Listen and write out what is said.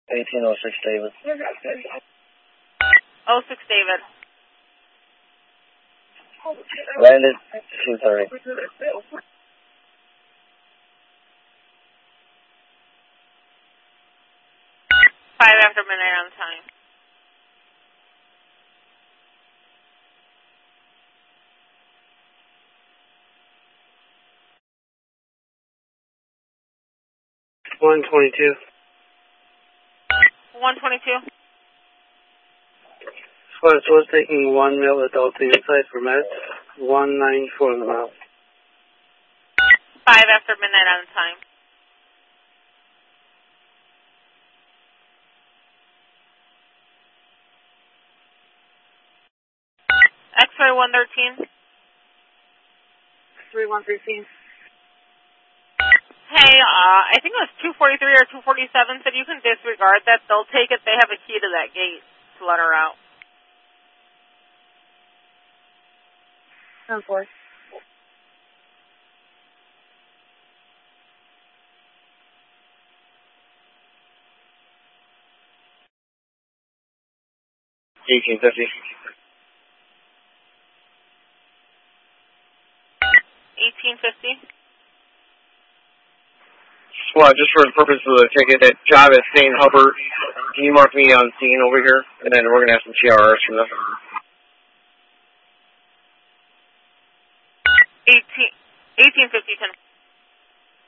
1806 David. 06 David. Landed 2:30. 5 after midnight on time. One 22. 122. Squad was taking 1 male adult to inside for meds. 194 on the mile. 5 after midnight on time. X-ray 113. X-ray 113. Hey, I think it was 243 or 247 said you can disregard that. They'll take it. They have a key to that gate to let her out. 10-4. $18.50. 1850. Well, just for the purpose of the ticket, that job at St. Hubbard, can you mark me on scene over here? And then we're going to have some TRRs from them. 1850.